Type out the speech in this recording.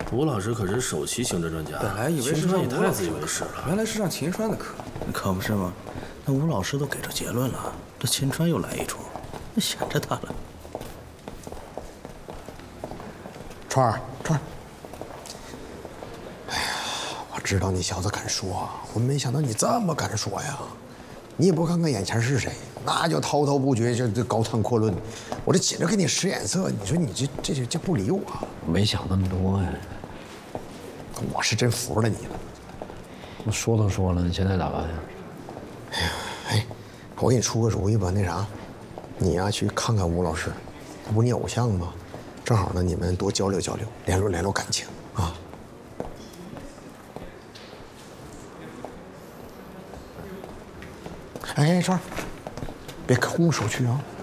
吴老师可是首席行政专家， 本来以为是秦川也太上吴老师自以为是了。 原来是上秦川的课， 可不是吗？那吴老师都给出结论了，这秦川又来一出，那闲着他了。 川儿，哎呀，我知道你小子敢说，我没想到你这么敢说呀！你也不看看眼前是谁，那就滔滔不绝，这高谈阔论。我这紧着给你使眼色，你说你这不理我， 没想那么多呀。 我是真服了你了。 我说都说了，你现在咋办呀？ 哎，我给你出个主意吧，那啥，你呀去看看吴老师，他不你偶像吗？正好呢，你们多交流交流，联络感情啊。哎，川儿，别空手去啊！